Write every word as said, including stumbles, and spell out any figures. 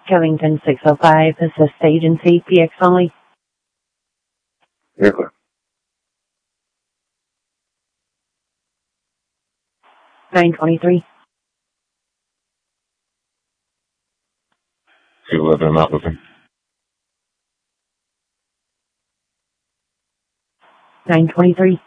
Covington six oh five, assist agency, P X only. You're clear. nine twenty-three. two eleven, I'm out looking. nine twenty-three.